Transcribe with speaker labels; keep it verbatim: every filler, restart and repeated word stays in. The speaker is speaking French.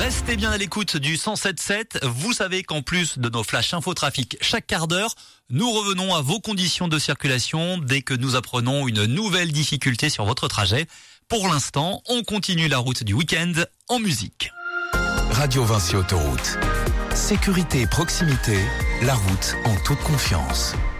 Speaker 1: Restez bien à l'écoute du cent sept sept. Vous savez qu'en plus de nos flashs infotrafic chaque quart d'heure, nous revenons à vos conditions de circulation dès que nous apprenons une nouvelle difficulté sur votre trajet. Pour l'instant, on continue la route du week-end en musique.
Speaker 2: Radio Vinci Autoroute. Sécurité et proximité, la route en toute confiance.